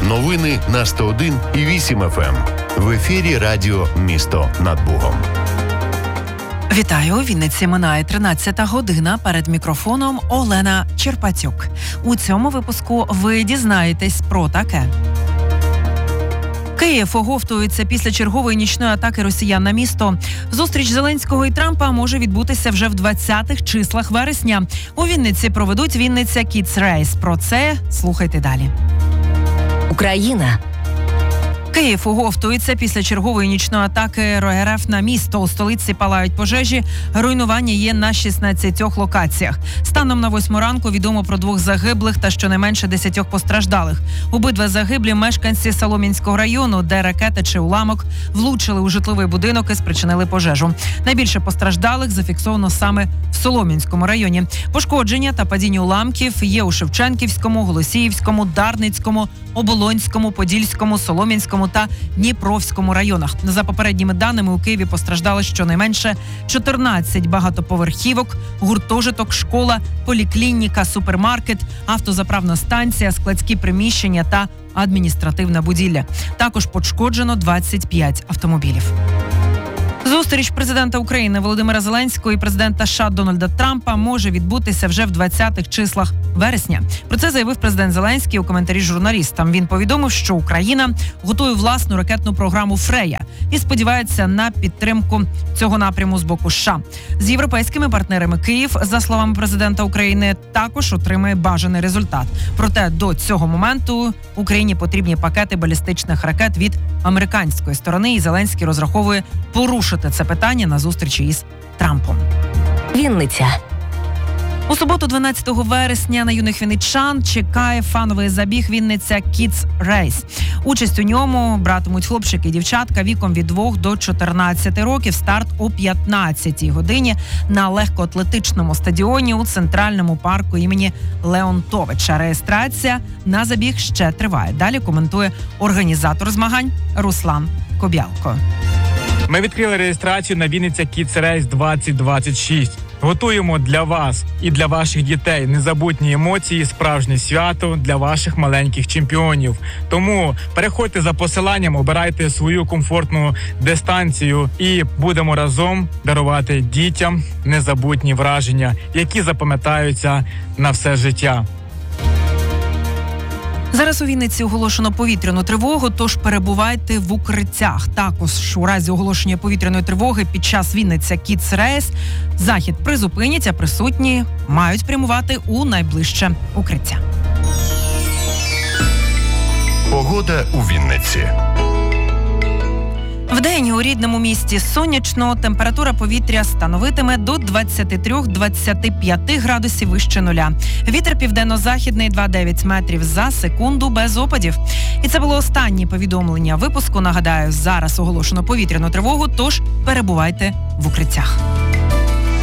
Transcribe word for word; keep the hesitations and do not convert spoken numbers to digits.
Новини на сто один і вісім еф ем. В ефірі радіо «Місто над Бугом». Вітаю! У Вінниці минає тринадцята година. Перед мікрофоном Олена Черпатюк. У цьому випуску ви дізнаєтесь про таке. Київ оговтується після чергової нічної атаки росіян на місто. Зустріч Зеленського і Трампа може відбутися вже в двадцятих числах вересня. У Вінниці проведуть Вінниця Kids Race. Про це слухайте далі. Україна. Київ оговтується після чергової нічної атаки РФ на місто. У столиці палають пожежі. Руйнування є на шістнадцятьох локаціях. Станом на восьму ранку відомо про двох загиблих та щонайменше десятьох постраждалих. Обидва загиблі – мешканці Солом'янського району, де ракета чи уламок влучили у житловий будинок і спричинили пожежу. Найбільше постраждалих зафіксовано саме в Солом'янському районі. Пошкодження та падіння уламків є у Шевченківському, Голосіївському, Дарницькому, Оболонському, Подільському, Солом'янському та Дніпровському районах. За попередніми даними, у Києві постраждали щонайменше чотирнадцять багатоповерхівок, гуртожиток, школа, поліклініка, супермаркет, автозаправна станція, складські приміщення та адміністративна будівля. Також пошкоджено двадцять п'ять автомобілів. Зустріч президента України Володимира Зеленського і президента США Дональда Трампа може відбутися вже в двадцятих числах вересня. Про це заявив президент Зеленський у коментарі журналістам. Він повідомив, що Україна готує власну ракетну програму «Фрея» і сподівається на підтримку цього напряму з боку США. З європейськими партнерами Київ, за словами президента України, також отримає бажаний результат. Проте до цього моменту Україні потрібні пакети балістичних ракет від американської сторони, і Зеленський розраховує порушити це питання на зустрічі із Трампом. Вінниця. У суботу, дванадцятого вересня, на юних вінничан чекає фановий забіг Вінниця Kids Race. Участь у ньому братимуть хлопчики і дівчатка віком від двох до чотирнадцяти років. Старт о п'ятнадцятій годині на легкоатлетичному стадіоні у Центральному парку імені Леонтовича. Реєстрація на забіг ще триває. Далі коментує організатор змагань Руслан Кобялко. Ми відкрили реєстрацію на Вінниця Kids Race двадцять двадцять шість. Готуємо для вас і для ваших дітей незабутні емоції, справжнє свято для ваших маленьких чемпіонів. Тому переходьте за посиланням, обирайте свою комфортну дистанцію і будемо разом дарувати дітям незабутні враження, які запам'ятаються на все життя. Зараз у Вінниці оголошено повітряну тривогу, тож перебувайте в укриттях. Також у разі оголошення повітряної тривоги під час Вінниця Kids Race захід призупинять, а присутні мають прямувати у найближче укриття. Погода у Вінниці. Вдень у рідному місті сонячно, температура повітря становитиме до двадцять три - двадцять п'ять градусів вище нуля. Вітер південно-західний два цілих дев'ять метрів за секунду без опадів. І це було останнє повідомлення випуску. Нагадаю, зараз оголошено повітряну тривогу, тож перебувайте в укриттях.